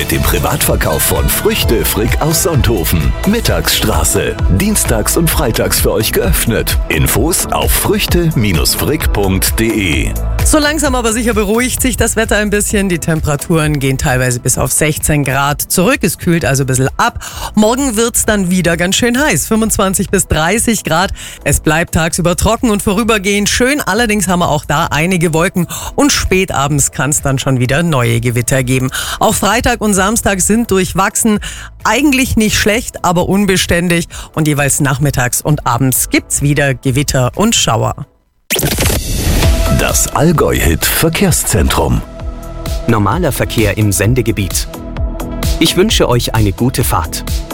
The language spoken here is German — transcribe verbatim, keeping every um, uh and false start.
mit dem Privatverkauf von Früchte Frick aus Sonthofen. Mittagsstraße. Dienstags und freitags für euch geöffnet. Infos auf früchte frick punkt de. So langsam aber sicher beruhigt sich das Wetter ein bisschen. Die Temperaturen gehen teilweise bis auf sechzehn Grad zurück. Es kühlt also ein bisschen ab. Morgen wird's dann wieder ganz schön heiß. fünfundzwanzig bis dreißig Grad. Es bleibt tagsüber trocken und vorübergehend schön. Allerdings haben wir auch da einige Wolken. Und spätabends kann es dann schon wieder neue Gewitter geben. Auch Freitag und Samstag sind durchwachsen. Eigentlich nicht schlecht, aber unbeständig. Und jeweils nachmittags und abends gibt's wieder Gewitter und Schauer. Das Allgäu-Hit Verkehrszentrum. Normaler Verkehr im Sendegebiet. Ich wünsche euch eine gute Fahrt.